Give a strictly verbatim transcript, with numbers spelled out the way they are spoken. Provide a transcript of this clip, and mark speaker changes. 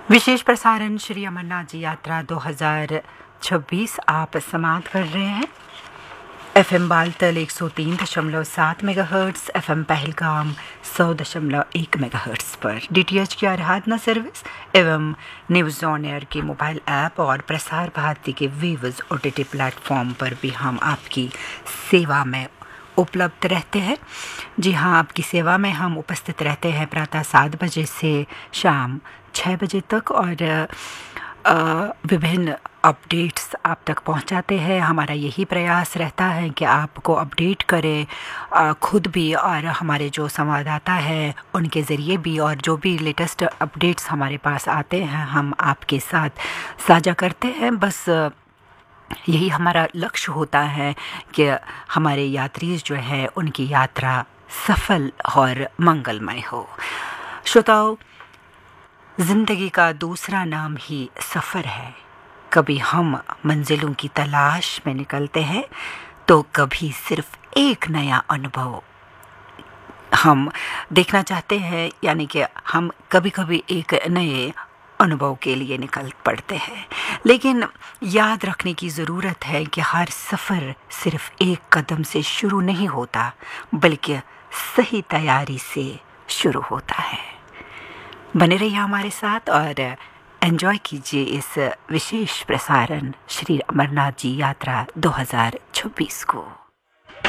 Speaker 1: विशेष प्रसारण श्री अमरनाथ जी यात्रा दो हज़ार छब्बीस आप समाप्त कर रहे हैं। एफएम बालतल एक सौ तीन दशमलव सात मेगाहर्ट्ज़, एफएम पहलगाम सौ दशमलव एक मेगाहर्ट्ज़ पर डीटीएच की आराधना सर्विस एवं न्यूज़ ऑन एयर के मोबाइल ऐप और प्रसार भारती के वीवर्स ओटीटी प्लेटफॉर्म पर भी हम आपकी सेवा में उपलब्ध रहते हैं। जी हाँ, आपकी सेवा में हम उपस्थित रहते हैं प्रातः सात बजे से शाम छः बजे तक और विभिन्न अपडेट्स आप तक पहुंचाते हैं। हमारा यही प्रयास रहता है कि आपको अपडेट करें आ, खुद भी और हमारे जो संवाददाता हैं उनके ज़रिए भी, और जो भी लेटेस्ट अपडेट्स हमारे पास आते हैं हम आपके साथ साझा करते हैं। बस यही हमारा लक्ष्य होता है कि हमारे यात्री जो है उनकी यात्रा सफल और मंगलमय हो। श्रोताओ, ज़िंदगी का दूसरा नाम ही सफ़र है। कभी हम मंजिलों की तलाश में निकलते हैं तो कभी सिर्फ एक नया अनुभव हम देखना चाहते हैं, यानी कि हम कभी कभी एक नए अनुभव के लिए निकल पड़ते हैं। लेकिन याद रखने की ज़रूरत है कि हर सफ़र सिर्फ एक कदम से शुरू नहीं होता, बल्कि सही तैयारी से शुरू होता है। बने रहिए हमारे साथ और एंजॉय कीजिए इस विशेष प्रसारण श्री अमरनाथ जी यात्रा दो हज़ार छब्बीस को।